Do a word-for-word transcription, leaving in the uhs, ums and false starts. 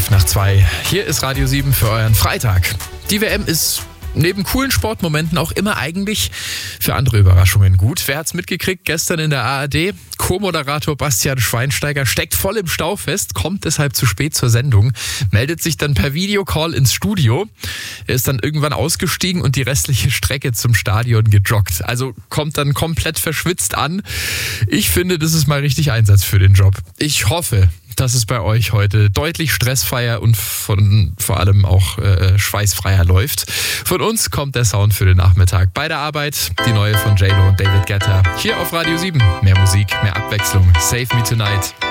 fünf nach zwei. Hier ist Radio sieben für euren Freitag. Die W M ist neben coolen Sportmomenten auch immer eigentlich für andere Überraschungen gut. Wer hat's mitgekriegt? Gestern in der A R D. Co-Moderator Bastian Schweinsteiger steckt voll im Stau fest, kommt deshalb zu spät zur Sendung, meldet sich dann per Videocall ins Studio. Er ist dann irgendwann ausgestiegen und die restliche Strecke zum Stadion gejoggt. Also kommt dann komplett verschwitzt an. Ich finde, das ist mal richtig Einsatz für den Job. Ich hoffe, dass es bei euch heute deutlich stressfreier und von, vor allem auch äh, schweißfreier läuft. Von uns kommt der Sound für den Nachmittag. Bei der Arbeit die neue von J-Lo und David Guetta. Hier auf Radio sieben. Mehr Musik, mehr Abwechslung. Save Me Tonight.